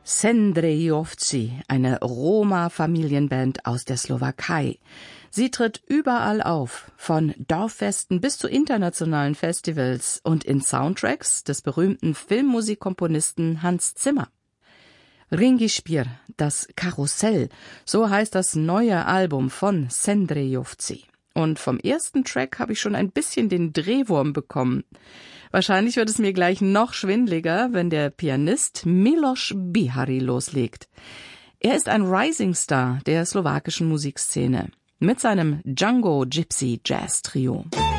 Sendrejovci, eine Roma-Familienband aus der Slowakei. Sie tritt überall auf, von Dorffesten bis zu internationalen Festivals und in Soundtracks des berühmten Filmmusikkomponisten Hans Zimmer. Ringispir, das Karussell, so heißt das neue Album von Sendrejovci. Und vom ersten Track habe ich schon ein bisschen den Drehwurm bekommen. Wahrscheinlich wird es mir gleich noch schwindeliger, wenn der Pianist Miloš Bihari loslegt. Er ist ein Rising Star der slowakischen Musikszene mit seinem Django Gypsy Jazz Trio.